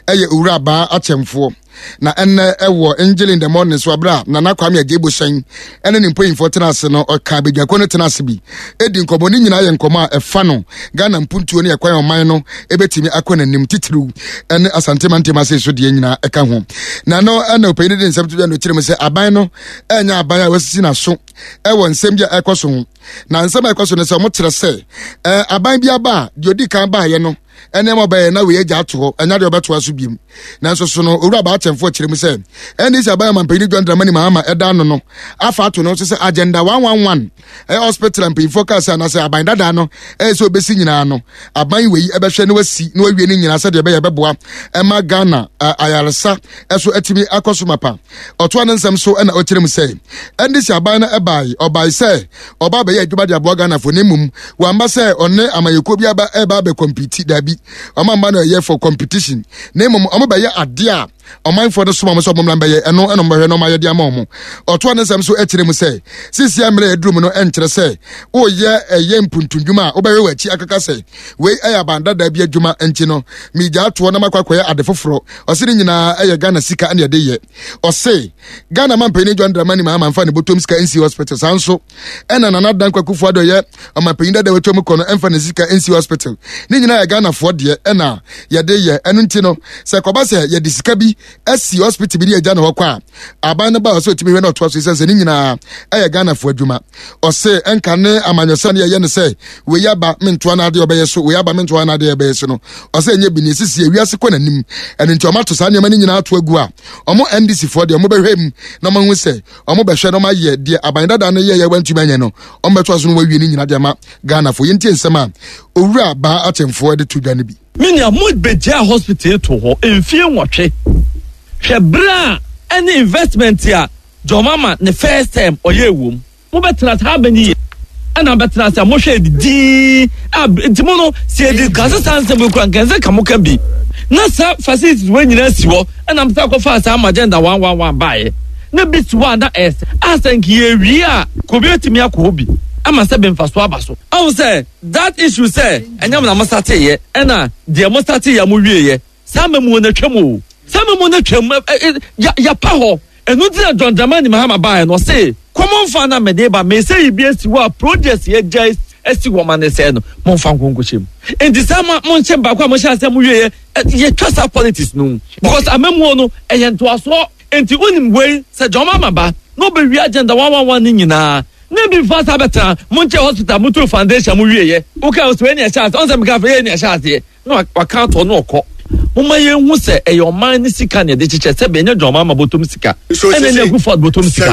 eye owura ba achemfo na enne ewo angel in the morning so abra na nakwame agebo shan ene nimpo info tenase no oka bedwako no tenase bi edi nkomo ni nyina ye nkomo a efa no Ghana mpuntuo ne yakwan oman no ebetimi akona nim titiru ene asantema se so de nyina eka ho na no ana opeyini de nsem to no kirem se aban no enya aban a wasisi na so ewo nsem bia ekoso ho na nsem ekoso ne se mo kire se aban bia ba de odi kan ba ye no ene mo ba na we agya to enya de obeto aso biem na nso so no owura ba achemfo kirem se ene se aban mampeni John Dramani Mahama eda no afa ato no se agenda 111 hospital and pay focus na se aban dada no so obesi nyina no aban we ebehwe ne wasi na wawie ne nyina se de be ye beboa ema Ghana ayaresa eso atimi akoso mapa oto an nsem so na okirem se ene se aban na ebai obai se oba be ye adwuma de abo Ghana fo ne mum wa mba se onne amayeko bia ba eba be compete dabi omamba na ye for competition ne mum omo be ye ade a oman for the summer so mumlan be ye eno mbe no ma ye de amom oto an nsem so akirem se sisi amre edrum no enkire se o ye eye mpuntundwuma o be we wachi akaka se we aya banda da bi adwuma enchi no mi ja to na makwakoye ade foforo o se nyina eye Ghana sika ane de ye o se Ghana mampeni John Dramani Mahama mfa ne botom sika NC hospital sanso ena nana dan kwakufu ado ye o mampeni da wetom kono emfa ne sika NC hospital ni nyina ya Ghana fo de ena ye de ye enu nti no se koba se ye de sika bi SC hospital bi de agya na ho kwa aban na ba o se otimi we na oto so se ni nyina eye Ghana fo adwuma o se enka ne amanyesa ne ye ne se we yaba mentoa na ade obeye so we yaba mentoa na ade obeye so no o se nye bi ne sisi ewiase ko nanim enu nti o mato sa ne ma ni nyina ato agu a omo NDC fo de omo behwem na ma hu se omo behwe no ma ye de aban dada no ye wantumi anye no omo beto so no wawie ni nyina de ma Ghana fo yenti ensem a owura ba achemfo de to dwane bi minia mo beja hospital to ho enfie nwotwe hwe bra any investment ya Jomama the first time oye wom mo betra ta bani ana betra sa mo hwe di ntimono se di gasa sanse bo kran kenze kamoka bi na sa facilities we nyina si ho ana mta ko fa sa agenda 111 bae na bit one that is asanki ye wi a ko betimi akọ bi ama se be mfaso abaso awu say that issue say enyam na mo start ye na de mo start ya mo wie ye sa memu na twem ya pa ho enu ti John Dramani Mahama bae no say common fan na me de ba me say bi esi wo project ye jai esi wo man say no mo fa nkonkochem enti sama mo nche ba kwa mo sha say mo wie ye trust politics no because amemu no eyento aso enti onim wey say John Mahama ba no be wi agenda 111 ni nyina na bi fast abeta mo nche hospital mutual foundation mo wie ye o ka so any chance on say me ka fe any chance no account no okọ Mama ye hu se e your man ni sika ne de chiche se be nya John Mahama botom sika ene ne gu ford botom sika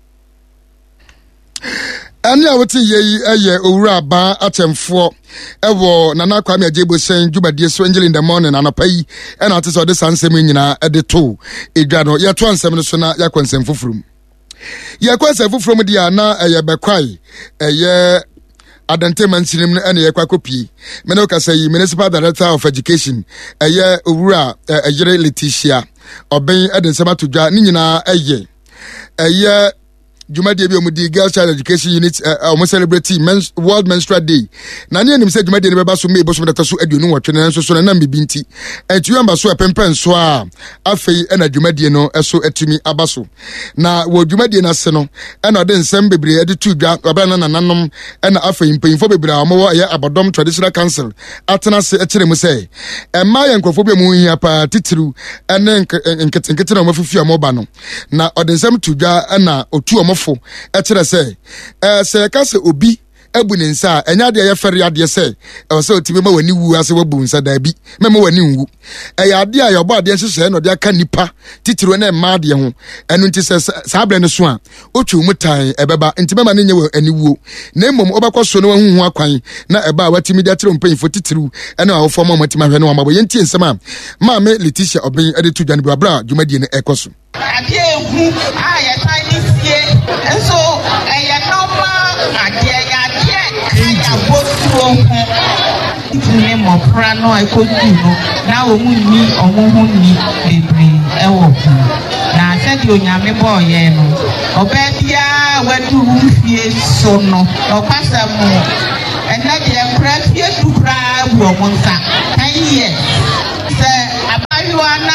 ani awoti ye eye owura ba achemfo ewo nana kwame agebo sen jubadie so angel in the morning anapai ena ate so de sansem nyina e de to edwa no ye to ansem no so na yakonsem fofurum ye konsem fofurum dia na eye bekwai eye Adantema nsinim no ene yekwa kopi meno ka say municipal director of education eye owura ejere Letitia oben edensema todwa ni nyina eye Jumadi bi omudi Girls Child Education Unit celebrate World Menstrual Day. Na ni anim say Jumadi ne beba so me boso data so aduonu wotwe na so na bibi nti. Enti yamba so pempen so a afei na Jumadi no eso atumi abaso. Na wo Jumadi na se no na ode nsem bebre ade tu dwa aba na nanom na afei mpanyimfo bebre a mo ye Abodom Traditional Council atena se akire mu say emma ye nkofo bi mu hia pa titiru ene nkete na mafufi amoba no. Na ode nsem tu dwa na otu fo ekire se se ka se obi abu ne nsa enya de ye fere ade se e se otibe ma wani wu ase wabu nsa da bi mema wani nwu ya ade a yobo ade hyehyɛ no de aka nipa titiro na ma ade ho enu nti se sabre ne so a otwu mutan ebeba nti mema ne nye ani wuo na mmom obakɔso no wahuhu akwan na eba a watimi de atire mpanyifo titiru ene a wofo ma matima hwɛ no amabo yenti nsɛm a ma me Letitia oben ade tu dwane bra dwumadie ne ekoso ade ehu a ye tani sie enso eye normal ade ya ya botuo ni mo pra no ekoju no na omu ni omo hu ni bebre ewo na se di onyame bo ye no obebia wadu fie so no opasa mu ena de pra fie tu pra bu omo nsa kan ye se abayua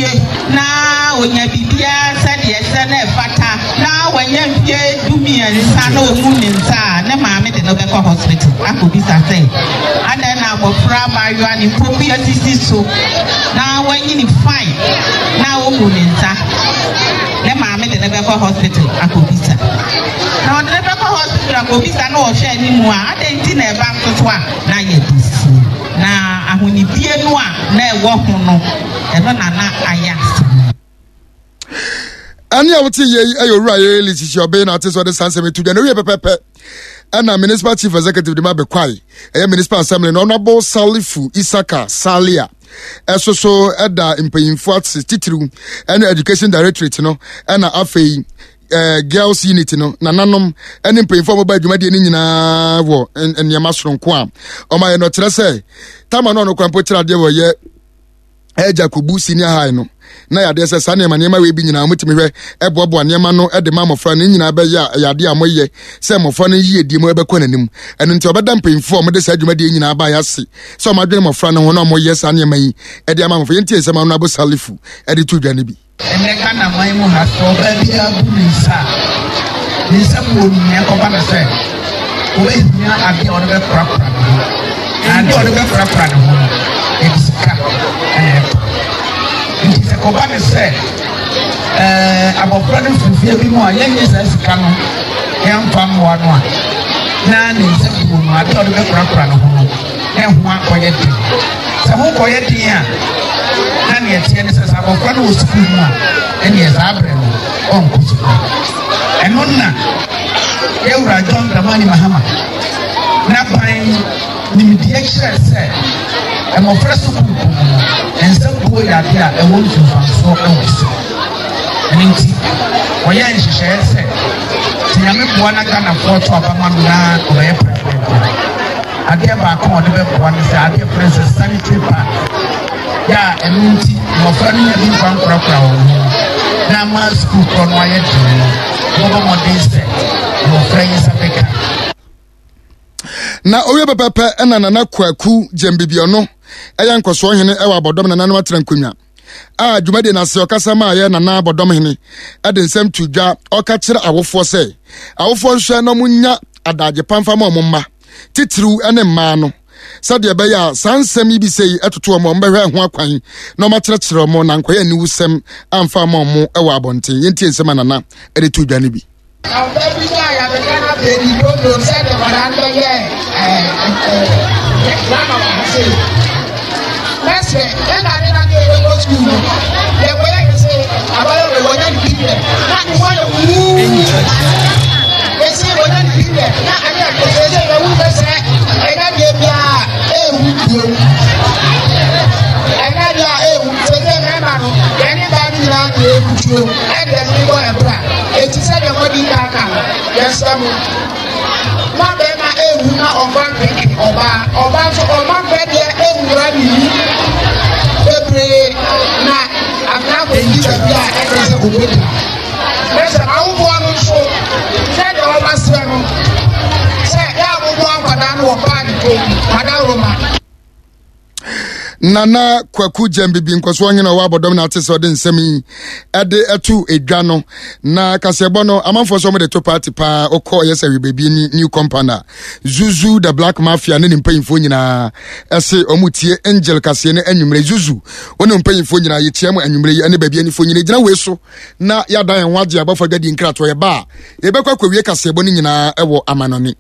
fie na onya bibia said yes na fata na wanya fie dumia nsa na omu nsa na maame de no be ko hospital akobisa say ada na abofra bayo ani popia sisi so na wanyi ni fine na omu nsa na maame de no be ko hospital akobisa na de be ko hospital akobisa na o hwe ni mu a ada nti na e ba nso a na ye disi na ahonibie no a na ewo ho no eno na aya ani awoti ye ayowura ye litichi obe na teso de sansem tu no we pepepe ana municipal chief executive de mabekwai municipal assembly no honorable Salifu Isaka Salia esoso eda impanyimfo atse titiru ene education directorate no ana afei girls unit no nananom ene impanyimfo mobile dwumade ni nyina wo enema soronko a o ma ye no kire se tama no no kwampo kire ade wo ye eja kubu senior high no na ya de sesa na manema we bi nyina mutimi hwe ebobo anema no de ma mofra no nyina be ya de amoye se mofra no yie di mo be kɔ nanim eno nti obeda mpemfo mo de sa adwuma de nyina ba ya se so madwene mofra no ho na mo ye sa na ma yi de ama mofra yenti esema no abo Salifu de tu dwane bi America na mai mo ha so ba bi abu ni sa mo ni ko ba na se o e ni abi o de pra na de o de pra no e disika nti ko ba ne se abofra no fufie bi mo a yenye sa sika no yamfa mo ano a na ne se ko no ade o de pra no ho e ho akoye ti se ho koye ti a na ne tie ne se abofra no osuku mu a ene ye za abre no on kusu eno na Ewura John Dramani Mahama na pan ni mi die kire se mo fresh ku ense bo ya de a e won so e wo so enti o ya nhihye se tia me bo na kana foto abama na o ye president ade ba ko de be bo na se ade princess sanitary park ya enti mo fra ni ya bi kwan kura wo na ma school ko no aye de mo de se mo fra yi sapeka na owe pepepe ena nana kwaku jembibio no eya nkoso hene ewa abodom na nanu atran konwa a dwumade na se okasa ma ye nana abodom hene ede nsem tudwa oka kire awofo se awofo nhwe no munya adaje pamfa ma omma titiru ene mma no sade be ya sansem yi bi sei etoto mo mbehwe ho akwan no ma kire kire mo na nkoya ni wusem amfa ma mo ewa abonten yenti nsem nana ede tudwa ne bi Nana kwaku jembibi nkoso hene wa abodom na atese de nsemi ede etu edwa no na kasebo no amanfo so mo de to party pa okọ yesa wi bebi ni new company Zuzu the Black Mafia ne mpanyimfo nyina ese omutie Angel kase ne anwumre Zuzu one mpanyimfo nyina ye tiam anwumre ne bebi anifo nyina gina we so na ya dan waje abafa gadi nkrato ye ba ye bekwa kwawie kasebo ni nyina ewo amanoni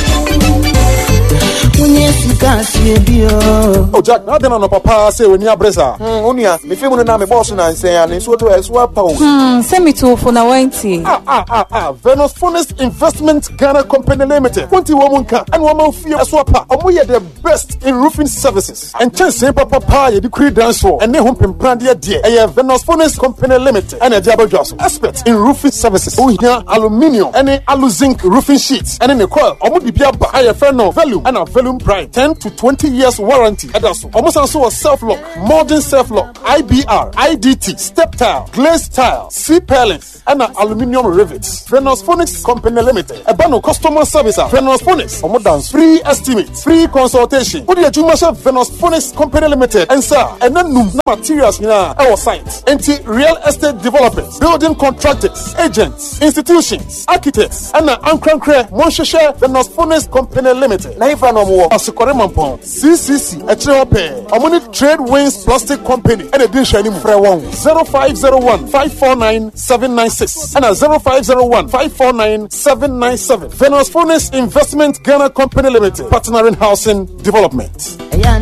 Oh Jack, now then on papa say when you bresa. Unia, me feel na me boss na say and so to swap pound. Send me to for na 20. Venus Funnest Investment Ghana Company Limited. 20 woman can and woman feel swapper. We are the best in roofing services. And chance say papa ye decree dance for and ne home brandia dear. A Venus Funnest Company Limited and a Jabba Joss. Expert in roofing services. Oh here aluminium and alu zinc roofing sheets and in the coil. Omu bibia ba higher friend no value and a volume Prime 10 to 20 years warranty. That's almost also a self-lock, modern self-lock, IBR, IDT, step tile, glazed tile, C-pellets, and aluminium rivets. Venus Phonics Company Limited. A bano customer service. Venus Phonics. Omodans. Free estimates, free consultation. What do you do? Venus Phonics Company Limited. And sir, and then no materials in our site. Real estate developers, building contractors, agents, institutions, architects, and Ankrankre, Monsheshe, Venus Phonics Company Limited. Naifa no more. Asukore Mampon. CCC, Echeope, Omoni Trade Winds Plastic Company, and a dish anymore. 0501 549 796 and 0501 549 797. Venus Phonics Investment Ghana Company Limited, partnering housing development.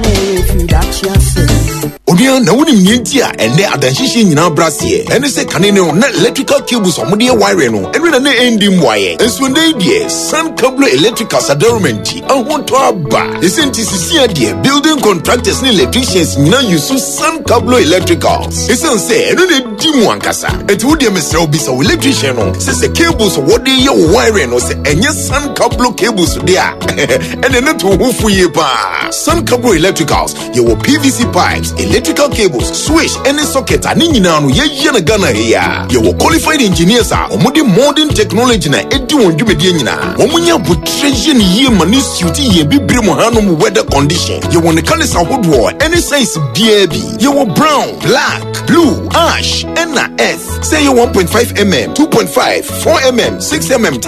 Odia na woni myentia ende adanhihye nyina brasie ene se kane ne na electrical cables omode wire no ene na endi mwaye enso ndey die Sun Cable Electrical Sadarumenti ahonto aba esenti sisia die building contractors ne electricians nyina use Sun Cable Electricals esense ene ne di mu ankasa eti wodi mesra obi so electrician no se cables wode ye wire no se enye Sun Cable cables dia ene ne to hofu ye pa Sun Cable Electricals ye wo PVC pipes, electrical cables, switch, any socket, and in Yana Ghana here. You will qualified engineers are omodi modern technology na edu ndumediena. Omunya bu treasure ye mani suiti ye bibiri mohano weather condition. You want the colors of wood any size BAB. You will brown, black, blue, ash, and earth. Say you 1.5 mm, 2.5, 4 mm, 6 mm,